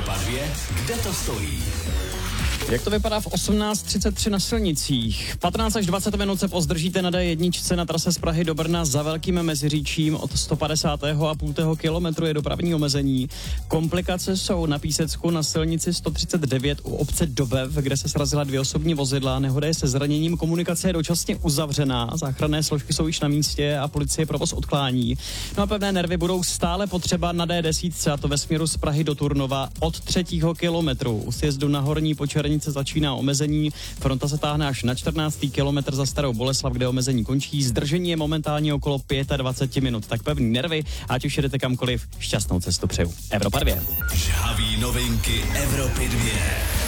Evropa 2, kde to stojí? Jak to vypadá v 18:33 na silnicích? 15 až 20 minut se pozdržíte na D1 na trase z Prahy do Brna za Velkým Meziříčím. Od 150,5 kilometru je dopravní omezení. Komplikace jsou na Písecku na silnici 139 u obce Dobev, kde se srazila 2 osobní vozidla. Nehoda je se zraněním, komunikace je dočasně uzavřená. Záchranné složky jsou již na místě a policie provoz odklání. No a pevné nervy budou stále potřeba na D10, a to ve směru z Prahy do Turnova od 3. kilometru. U sjezdu na Horní Počernice začíná omezení. Fronta se táhne až na 14. kilometr za Starou Boleslav, kde omezení končí. Zdržení je momentálně okolo 25 minut. Tak pevný nervy, ať už jedete kamkoliv, šťastnou cestu přeju. Evropa 2. Žhavý novinky Evropy 2.